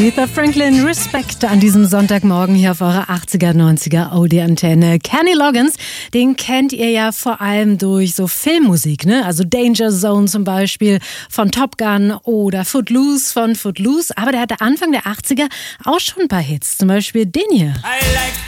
Aretha Franklin, Respect an diesem Sonntagmorgen hier auf eurer 80er, 90er Audi-Antenne. Kenny Loggins, den kennt ihr ja vor allem durch so Filmmusik, ne? Also Danger Zone zum Beispiel von Top Gun oder Footloose von Footloose. Aber der hatte Anfang der 80er auch schon ein paar Hits, zum Beispiel den hier.